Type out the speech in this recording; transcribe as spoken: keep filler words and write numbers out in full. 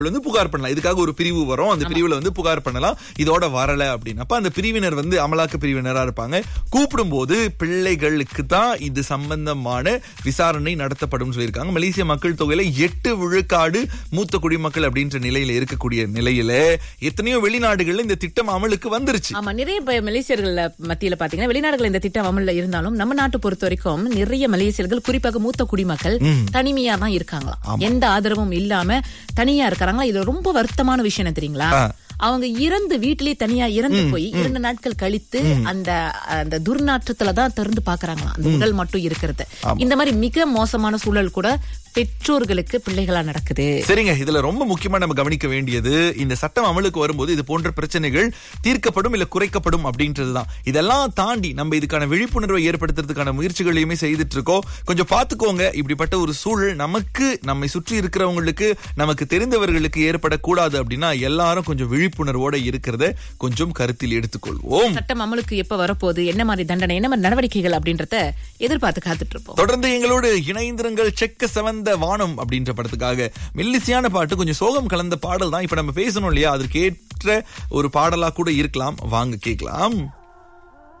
வந்து புகார் பண்ணலாம். இதுக்காக ஒரு பிரிவு வரும், அந்த பிரிவுல வந்து புகார் பண்ணலாம். இதோட வரல அப்படின்னப்ப அந்த பிரிவினர் வந்து அமலாக்க பிரிவினரா இருப்பாங்க. கூப்பிடும் போது பிள்ளைகளுக்கு தான் இது சம்பந்தமான விசாரணை நடத்தப்படும் சொல்லியிருக்காங்க. மலேசிய மக்கள் தொகையில எட்டு விழுக்காடு மூத்த குடிமக்கள் அப்படின்ற நிலையில இருக்கக்கூடிய நிலையில எத்தனையோ வெளிநாடுகள்ல இந்த திட்டம் அமலுக்கு வந்துருச்சு. ஆமா, நிறைய மலேசியர்கள் மத்தியில பாத்தீங்கன்னா வெளிநாடுகள் இந்த திட்டம் அமல்ல இருந்தாலும் நம்ம நாட்டு பொறுத்த வரைக்கும் நிறைய மலேசியர்கள் குறிப்பாக மூத்த குடிமக்கள் தனிமையா தான் இருக்காங்களாம். எந்த ஆதரவும் இல்லாம தனியா இருக்காங்க. இது ரொம்ப வருத்தமான விஷயம் தெரியுங்களா? அவங்க இறந்து வீட்டிலேயே தனியா இறந்து போய் இரண்டு நாட்கள் கழித்து அந்த அந்த துர்நாற்றத்துலதான் திறந்து பாக்குறாங்களாம் அந்த உடல் மட்டும் இருக்கிறது. இந்த மாதிரி மிக மோசமான சூழல் கூட பெற்றோர்களுக்கு பிள்ளைகளா நடக்குது. சரிங்க, இதுல ரொம்ப முக்கியமா நம்ம கவனிக்க வேண்டியது இந்த சட்டம் அமலுக்கு வரும்போது இது போன்ற பிரச்சனைகள் தீர்க்கப்படும் இல்ல குறைக்கப்படும் அப்படின்றதுதான். இதெல்லாம் தாண்டி நம்ம இதுக்கான விழிப்புணர்வை ஏற்படுத்துறதுக்கான முயற்சிகளையுமே செய்துட்டு இருக்கோம். கொஞ்சம் பாத்துக்கோங்க, இப்படிப்பட்ட ஒரு சூழல் நமக்கு நம்மை சுற்றி இருக்கிறவங்களுக்கு நமக்கு தெரிந்தவர்களுக்கு ஏற்படக்கூடாது அப்படின்னா எல்லாரும் கொஞ்சம் விழிப்புணர்வோட இருக்கிறத கொஞ்சம் கருத்தில் எடுத்துக்கொள்வோம். சட்டம் அமலுக்கு எப்ப வரப்போகுது, என்ன மாதிரி தண்டனை, என்ன மாதிரி நடவடிக்கைகள் அப்படின்றத எதிர்பார்த்து காத்துட்டு இருப்போம். தொடர்ந்து எங்களோடு இணைந்திருங்கள். செக்க செவந்த வானம் அப்படின்ற படத்துக்காக மெல்லிசையான பாட்டு, கொஞ்சம் சோகம் கலந்த பாடல் தான் இப்ப நம்ம பேசணும் இல்லையா, அதற்கு ஏற்ற ஒரு பாடலா கூட இருக்கலாம். வாங்க கேட்கலாம்.